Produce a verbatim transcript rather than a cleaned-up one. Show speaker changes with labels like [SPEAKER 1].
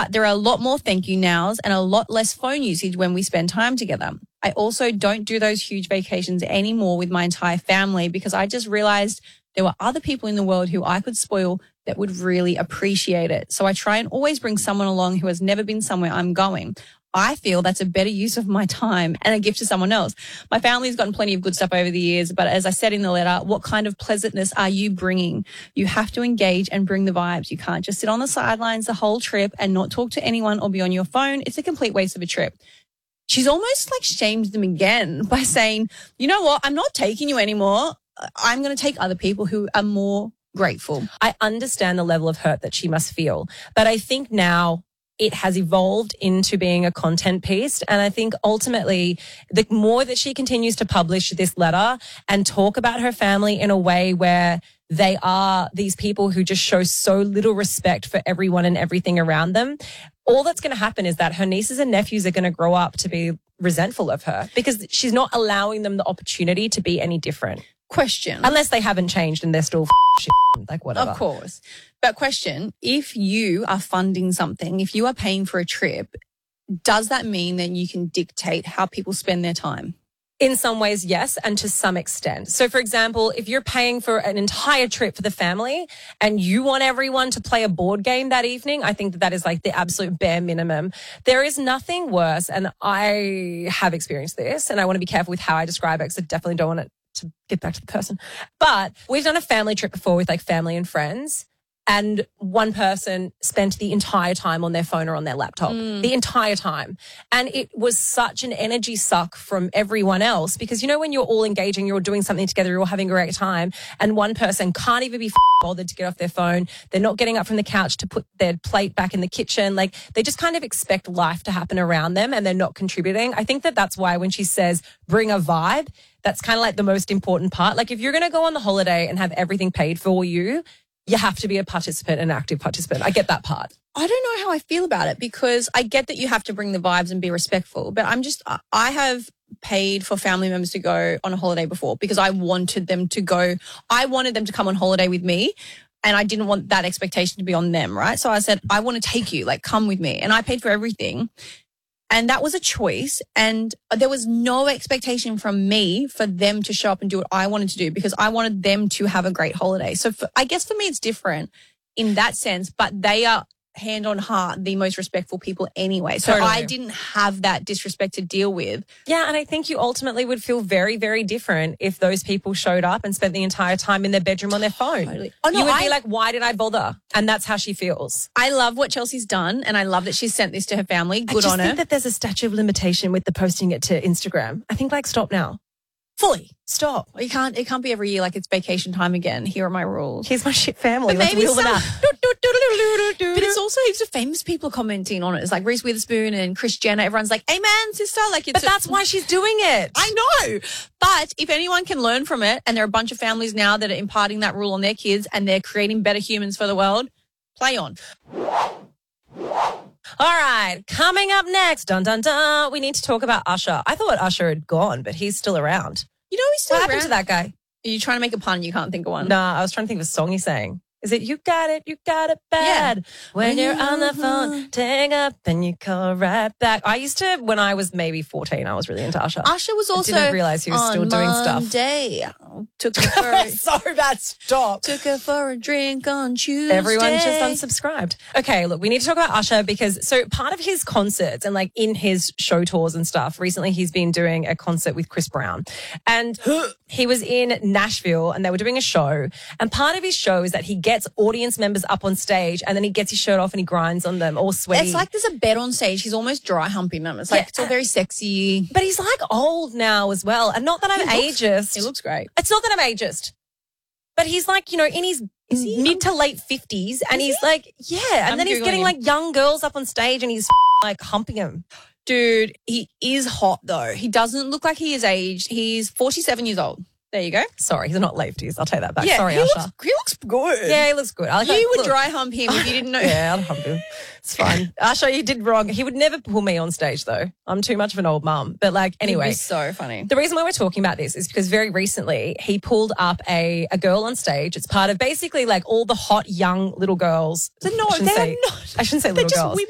[SPEAKER 1] But there are a lot more thank you nows and a lot less phone usage when we spend time together. I also don't do those huge vacations anymore with my entire family because I just realized there were other people in the world who I could spoil that would really appreciate it. So I try and always bring someone along who has never been somewhere I'm going. I feel that's a better use of my time and a gift to someone else. My family's gotten plenty of good stuff over the years, but as I said in the letter, what kind of pleasantness are you bringing? You have to engage and bring the vibes. You can't just sit on the sidelines the whole trip and not talk to anyone or be on your phone. It's a complete waste of a trip. She's almost like shamed them again by saying, you know what? I'm not taking you anymore. I'm going to take other people who are more grateful.
[SPEAKER 2] I understand the level of hurt that she must feel, but I think now it has evolved into being a content piece. And I think ultimately the more that she continues to publish this letter and talk about her family in a way where they are these people who just show so little respect for everyone and everything around them, all that's going to happen is that her nieces and nephews are going to grow up to be resentful of her because she's not allowing them the opportunity to be any different.
[SPEAKER 1] Question.
[SPEAKER 2] Unless they haven't changed and they're still f- shit, like whatever.
[SPEAKER 1] Of course. But question, if you are funding something, if you are paying for a trip, does that mean that you can dictate how people spend their time?
[SPEAKER 2] In some ways, yes, and to some extent. So, for example, if you're paying for an entire trip for the family and you want everyone to play a board game that evening, I think that that is like the absolute bare minimum. There is nothing worse, and I have experienced this, and I want to be careful with how I describe it because I definitely don't want it to get back to the person. But we've done a family trip before with like family and friends. And one person spent the entire time on their phone or on their laptop, mm. the entire time. And it was such an energy suck from everyone else because, you know, when you're all engaging, you're all doing something together, you're all having a great time, and one person can't even be f- bothered to get off their phone. They're not getting up from the couch to put their plate back in the kitchen. Like, they just kind of expect life to happen around them and they're not contributing. I think that that's why when she says bring a vibe, that's kind of like the most important part. Like, if you're going to go on the holiday and have everything paid for you, you have to be a participant, an active participant. I get that part.
[SPEAKER 1] I don't know how I feel about it because I get that you have to bring the vibes and be respectful, but I'm just, I have paid for family members to go on a holiday before because I wanted them to go. I wanted them to come on holiday with me and I didn't want that expectation to be on them, right? So I said, I want to take you, like, come with me. And I paid for everything. And that was a choice. And there was no expectation from me for them to show up and do what I wanted to do because I wanted them to have a great holiday. So for, I guess for me, it's different in that sense, but they are hand on heart the most respectful people anyway. So
[SPEAKER 2] Totally.
[SPEAKER 1] I didn't have that disrespect to deal with.
[SPEAKER 2] Yeah, and I think you ultimately would feel very, very different if those people showed up and spent the entire time in their bedroom on their phone.
[SPEAKER 1] Totally. Oh, no,
[SPEAKER 2] you would
[SPEAKER 1] I,
[SPEAKER 2] be like, why did I bother? And that's how she feels.
[SPEAKER 1] I love what Chelsea's done and I love that she's sent this to her family. Good
[SPEAKER 2] I just
[SPEAKER 1] on
[SPEAKER 2] think
[SPEAKER 1] her.
[SPEAKER 2] that there's a statute of limitation with the posting it to Instagram. I think, like, stop now.
[SPEAKER 1] Fully.
[SPEAKER 2] Stop.
[SPEAKER 1] You can't, it can't be every year like it's vacation time again. Here are my rules.
[SPEAKER 2] Here's my shit family.
[SPEAKER 1] But
[SPEAKER 2] Let's
[SPEAKER 1] maybe
[SPEAKER 2] wheel them
[SPEAKER 1] some-
[SPEAKER 2] out.
[SPEAKER 1] But it's also heaps of famous people commenting on it. It's like Reese Witherspoon and Kris Jenner. Everyone's like, amen, sister. Like, it's
[SPEAKER 2] But that's why she's doing it.
[SPEAKER 1] I know. But if anyone can learn from it, and there are a bunch of families now that are imparting that rule on their kids and they're creating better humans for the world, play on.
[SPEAKER 2] All right, coming up next, dun dun dun, we need to talk about Usher. I thought Usher had gone, but he's still around.
[SPEAKER 1] You know he's still
[SPEAKER 2] What
[SPEAKER 1] around.
[SPEAKER 2] happened to that guy?
[SPEAKER 1] Are you trying to make a pun and you can't think of one?
[SPEAKER 2] Nah, I was trying to think of a song he's saying. Is it You Got It, You Got It Bad?
[SPEAKER 1] Yeah.
[SPEAKER 2] When you're on the phone, hang up and you call right back. I used to, when I was maybe fourteen, I was really into Usher.
[SPEAKER 1] Usher was also
[SPEAKER 2] I didn't realise he was still doing stuff.
[SPEAKER 1] Monday, took her for a,
[SPEAKER 2] So bad, stop.
[SPEAKER 1] took her for a drink on Tuesday.
[SPEAKER 2] Everyone just unsubscribed. Okay, look, we need to talk about Usher because so part of his concerts and like in his show tours and stuff, recently he's been doing a concert with Chris Brown. And he was in Nashville and they were doing a show. And part of his show is that he gets audience members up on stage and then he gets his shirt off and he grinds on them all sweaty.
[SPEAKER 1] It's like there's a bed on stage. He's almost dry humping them. It's like
[SPEAKER 2] Yeah.
[SPEAKER 1] it's all very sexy.
[SPEAKER 2] But he's like old now as well. And not that I'm
[SPEAKER 1] He looks-
[SPEAKER 2] ageist.
[SPEAKER 1] He looks great.
[SPEAKER 2] It's not that I'm ageist. But he's like, you know, in his
[SPEAKER 1] Is he?
[SPEAKER 2] mid to late fifties and
[SPEAKER 1] Is
[SPEAKER 2] he's
[SPEAKER 1] he?
[SPEAKER 2] like, yeah. And
[SPEAKER 1] I'm
[SPEAKER 2] then he's
[SPEAKER 1] Googling
[SPEAKER 2] getting
[SPEAKER 1] him.
[SPEAKER 2] like young girls up on stage and he's like humping them.
[SPEAKER 1] Dude, he is hot though. He doesn't look like he is aged. He's forty-seven years old. There you go.
[SPEAKER 2] Sorry, he's not lefties. I'll take that back.
[SPEAKER 1] Yeah,
[SPEAKER 2] Sorry,
[SPEAKER 1] he
[SPEAKER 2] Usher.
[SPEAKER 1] looks, he looks good.
[SPEAKER 2] Yeah, he looks good. I like
[SPEAKER 1] You would
[SPEAKER 2] look.
[SPEAKER 1] dry hump him if you didn't know.
[SPEAKER 2] Yeah, I'll hump him. It's fine. Usher, you did wrong. He would never pull me on stage though. I'm too much of an old mum. But like, anyway.
[SPEAKER 1] He'd be so funny.
[SPEAKER 2] The reason why we're talking about this is because very recently he pulled up a, a girl on stage. It's part of basically like all the hot young little girls.
[SPEAKER 1] So no,
[SPEAKER 2] I shouldn't
[SPEAKER 1] they're
[SPEAKER 2] say,
[SPEAKER 1] not.
[SPEAKER 2] I shouldn't say
[SPEAKER 1] They're
[SPEAKER 2] little
[SPEAKER 1] just
[SPEAKER 2] girls.
[SPEAKER 1] women.